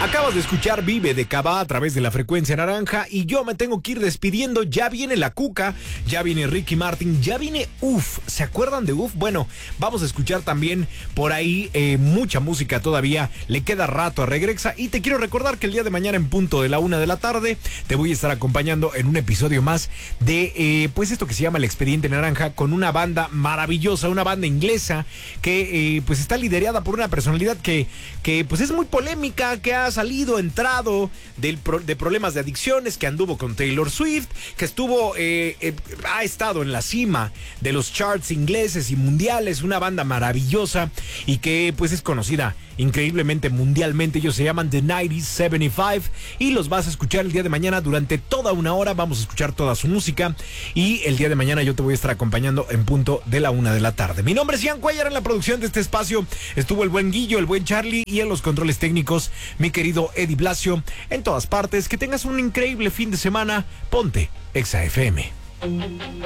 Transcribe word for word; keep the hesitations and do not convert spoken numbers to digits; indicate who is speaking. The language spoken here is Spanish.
Speaker 1: Acabas de escuchar Vive de Cabá a través de la frecuencia naranja y yo me tengo que ir despidiendo. Ya viene La Cuca, ya viene Ricky Martin, ya viene Uf. ¿Se acuerdan de Uf? Bueno, vamos a escuchar también por ahí eh, mucha música todavía. Le queda rato a Regresa y te quiero recordar que el día de mañana en punto de la una de la tarde te voy a estar acompañando en un episodio más de eh, pues esto que se llama El Expediente Naranja, con una banda maravillosa, una banda inglesa que eh, pues está liderada por una personalidad que, que pues es muy polémica, que ha salido, entrado del pro, de problemas de adicciones, que anduvo con Taylor Swift, que estuvo, eh, eh, ha estado en la cima de los charts ingleses y mundiales, una banda maravillosa y que pues es conocida increíblemente mundialmente. Ellos se llaman The noventa setenta y cinco y los vas a escuchar el día de mañana durante toda una hora. Vamos a escuchar toda su música y el día de mañana yo te voy a estar acompañando en punto de la una de la tarde. Mi nombre es Ian Cuellar. En la producción de este espacio estuvo el buen Guillo, el buen Charlie, y en los controles técnicos mi querido Eddie Blasio. En todas partes, que tengas un increíble fin de semana. Ponte Exa F M.